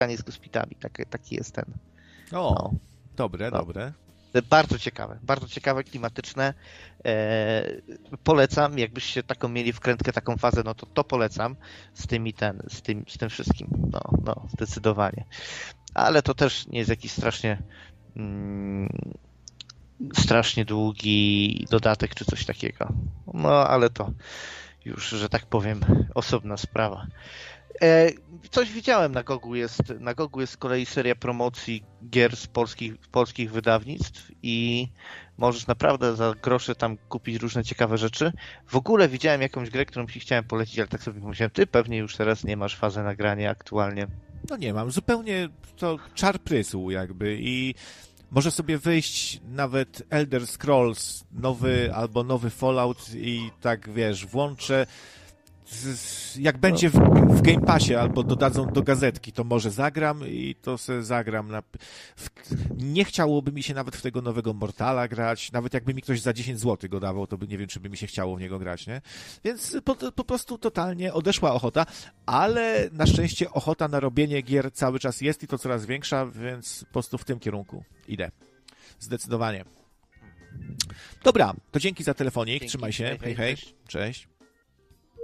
z gospitami. Taki jest ten. O, No. dobre, dobre. Bardzo ciekawe, klimatyczne. Polecam, jakbyście taką mieli wkrętkę, taką fazę, no to polecam z tym wszystkim. No, zdecydowanie. Ale to też nie jest jakiś strasznie długi dodatek czy coś takiego. No, ale to już, że tak powiem, osobna sprawa. Coś widziałem na Gogu jest z kolei seria promocji gier z polskich wydawnictw i możesz naprawdę za grosze tam kupić różne ciekawe rzeczy. W ogóle widziałem jakąś grę, którą ci chciałem polecić, ale tak sobie pomyślałem, ty pewnie już teraz nie masz fazy nagrania aktualnie. No nie mam, zupełnie to czar prysł jakby i może sobie wyjść nawet Elder Scrolls nowy albo nowy Fallout i tak wiesz, włączę jak będzie w Game Passie albo dodadzą do gazetki, to może zagram i to se zagram. Nie chciałoby mi się nawet w tego nowego Mortala grać, nawet jakby mi ktoś za 10 zł go dawał, to nie wiem, czy by mi się chciało w niego grać, nie? Więc po prostu totalnie odeszła ochota, ale na szczęście ochota na robienie gier cały czas jest i to coraz większa, więc po prostu w tym kierunku idę. Zdecydowanie. Dobra, to dzięki za telefonik, trzymaj się, hej, cześć.